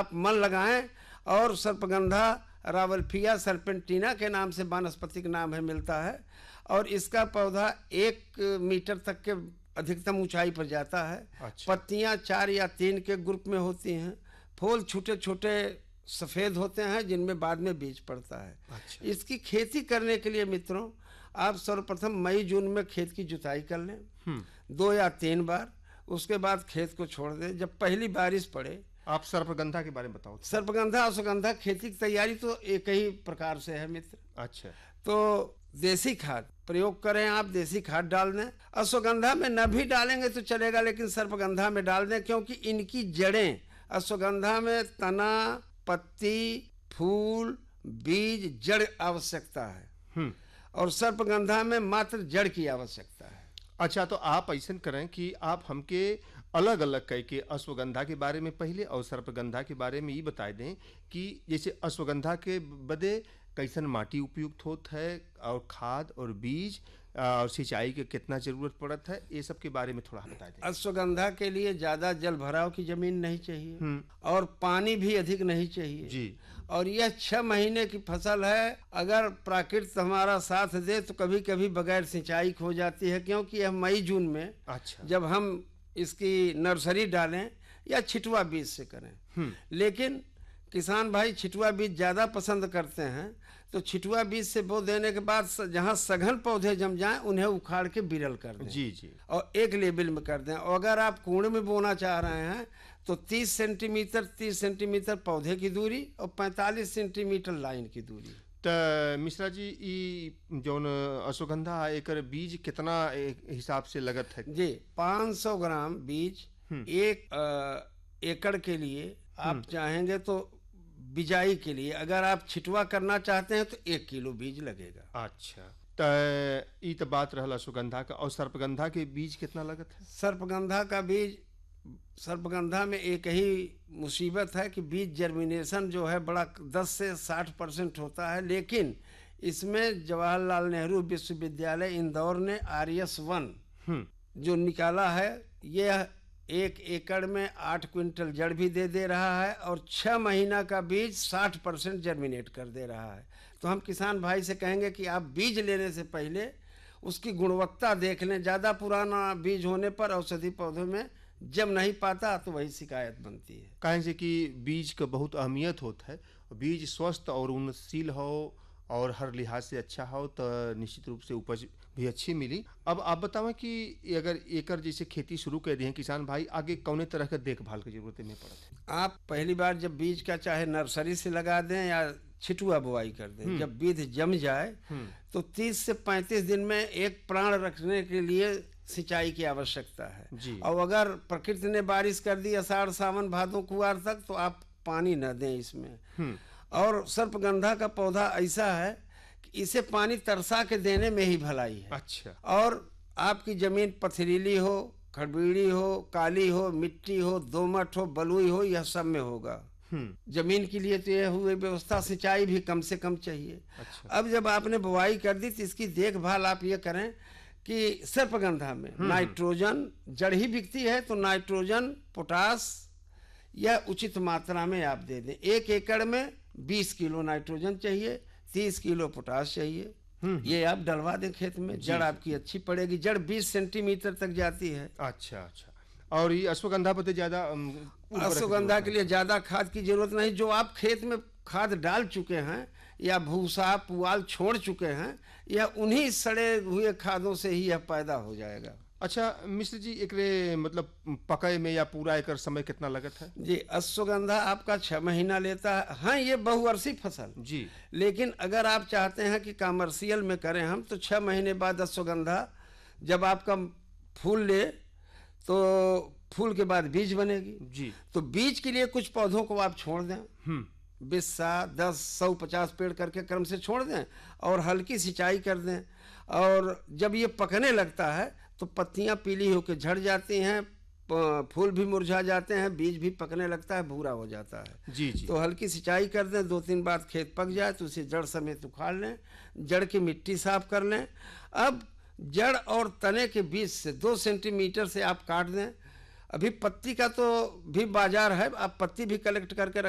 आप मन लगाएं। और सर्पगंधा रावल्फिया सर्पेंटिना के नाम से वानस्पतिक नाम है, मिलता है। और इसका पौधा 1 मीटर तक के अधिकतम ऊंचाई पर जाता है। अच्छा। पत्तियां 4 या 3 के ग्रुप में होती हैं। फूल छोटे छोटे सफ़ेद होते हैं जिनमें बाद में बीज पड़ता है। अच्छा। इसकी खेती करने के लिए मित्रों, आप सर्वप्रथम मई जून में खेत की जुताई कर लें 2 या 3 बार। उसके बाद खेत को छोड़ दें। जब पहली बारिश पड़े। आप सर्पगंधा के बारे में बताओ। सर्पगंधा अश्वगंधा खेती की तैयारी तो एक ही प्रकार से है मित्र। अच्छा। तो देसी खाद प्रयोग करें, आप देसी खाद डाल दें। अश्वगंधा में न भी डालेंगे तो चलेगा, लेकिन सर्पगंधा में डाल दें, क्योंकि इनकी जड़ें, अश्वगंधा में तना, पत्ती, फूल, बीज, जड़ आवश्यकता है और सर्पगंधा में मात्र जड़ की आवश्यकता है। अच्छा, तो आप ऐसा करें कि आप हमके अलग अलग कह के अश्वगंधा के बारे में पहले और सर्पगंधा के बारे में ये बता दें कि जैसे अश्वगंधा के बदे कैसन माटी उपयुक्त होत है और खाद और बीज और सिंचाई के कितना जरूरत पड़त है, ये सब के बारे में थोड़ा बता दें। अश्वगंधा के लिए ज्यादा जल भराव की जमीन नहीं चाहिए और पानी भी अधिक नहीं चाहिए जी। और यह 6 महीने की फसल है। अगर प्राकृतिक हमारा साथ दे तो कभी कभी बगैर सिंचाई हो जाती है, क्योंकि यह मई जून में अच्छा। जब हम इसकी नर्सरी डालें या छिटवा बीज से करें। लेकिन किसान भाई छिटवा बीज ज़्यादा पसंद करते हैं, तो छिटवा बीज से बो देने के बाद जहाँ सघन पौधे जम जाएं उन्हें उखाड़ के बिरल कर दें। जी जी। और एक लेवल में कर दें। और अगर आप कुएं में बोना चाह रहे हैं तो 30 सेंटीमीटर पौधे की दूरी और 45 सेंटीमीटर लाइन की दूरी। तो मिश्रा जी, ई जौन अश्वगंधा एकर बीज कितना हिसाब से लगत है? जी, 500 ग्राम बीज 1 एकड़ के लिए आप चाहेंगे तो बिजाई के लिए, अगर आप छिटवा करना चाहते हैं तो 1 किलो बीज लगेगा। अच्छा, तो ई तो बात रहल अश्वगंधा का। और सर्पगंधा के बीज कितना लगत है? सर्पगंधा का बीज, सर्पगंधा में एक ही मुसीबत है कि बीज जर्मिनेशन जो है बड़ा 10 से 60% होता है, लेकिन इसमें जवाहरलाल नेहरू विश्वविद्यालय इंदौर ने RS1 जो निकाला है, यह 1 एकड़ में 8 क्विंटल जड़ भी दे रहा है और 6 महीना का बीज 60% जर्मिनेट कर दे रहा है। तो हम किसान भाई से कहेंगे कि आप बीज लेने से पहले उसकी गुणवत्ता देख लें। ज़्यादा पुराना बीज होने पर औषधि पौधों में जम नहीं पाता तो वही शिकायत बनती है। कहें से कि बीज का बहुत अहमियत होता है। बीज स्वस्थ और उन्नतशील हो और हर लिहाज से अच्छा हो तो निश्चित रूप से उपज भी अच्छी मिली। अब आप बतावें कि अगर एकर जैसे खेती शुरू कर दी है किसान भाई, आगे कौने तरह का देखभाल की जरूरत में पड़त है? आप पहली बार जब बीज का चाहे नर्सरी से लगा दें या छिटुआ बुआई कर दें, जब बीज जम जाए तो 30 से 35 दिन में एक प्राण रखने के लिए सिंचाई की आवश्यकता है जी। और अगर प्रकृति ने बारिश कर दी आषाढ़ सावन भादों कुआर तक तो आप पानी न दें इसमें। और सर्पगंधा का पौधा ऐसा है कि इसे पानी तरसा के देने में ही भलाई है। अच्छा। और आपकी जमीन पथरीली हो, खड़बीड़ी हो, काली हो, मिट्टी हो, दोमट हो, बलुई हो, यह सब में होगा। जमीन के लिए तो यह हुई व्यवस्था, सिंचाई भी कम से कम चाहिए। अच्छा। अब जब आपने बुआई कर दी तो इसकी देखभाल आप ये करें कि सर्पगंधा में नाइट्रोजन, जड़ ही बिकती है तो नाइट्रोजन, पोटास यह उचित मात्रा में आप दे दें। 1 एकड़ में 20 किलो नाइट्रोजन चाहिए, 30 किलो पोटास चाहिए। ये आप डलवा दें खेत में, जड़ आपकी अच्छी पड़ेगी। जड़ 20 सेंटीमीटर तक जाती है। अच्छा अच्छा। और ये अश्वगंधा पर ज्यादा अश्वगंधा के लिए ज्यादा खाद की जरूरत नहीं। जो आप खेत में खाद डाल चुके हैं या भूसा पुआल छोड़ चुके हैं, यह उन्हीं सड़े हुए खादों से ही यह पैदा हो जाएगा। अच्छा मिश्र जी, एकरे मतलब पकाए में या पूरा एकर समय कितना लगत है? जी, अश्वगंधा आपका 6 महीना लेता है। हाँ, ये बहुवर्षीय फसल जी। लेकिन अगर आप चाहते हैं कि कमर्शियल में करें हम, तो 6 महीने बाद अश्वगंधा जब आपका फूल ले तो फूल के बाद बीज बनेगी। जी। तो बीज के लिए कुछ पौधों को आप छोड़ दें, 20, 10, 100, 50 पेड़ करके क्रम से छोड़ दें और हल्की सिंचाई कर दें। और जब ये पकने लगता है तो पत्तियां पीली होकर झड़ जाती हैं, फूल भी मुरझा जाते हैं, बीज भी पकने लगता है, भूरा हो जाता है। जी जी। तो हल्की सिंचाई कर दें, 2-3 बार खेत पक जाए तो उसे जड़ समेत उखाड़ लें, जड़ की मिट्टी साफ कर लें। अब जड़ और तने के बीच से 2 सेंटीमीटर से आप काट दें। अभी पत्ती का तो भी बाजार है, आप पत्ती भी कलेक्ट करके